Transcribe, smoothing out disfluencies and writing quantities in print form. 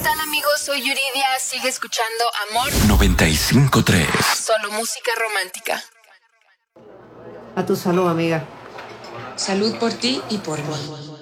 tal, amigos? Soy Yuridia. Sigue escuchando Amor 95.3. Solo música romántica. A tu salud, amiga. Salud por ti y por mí.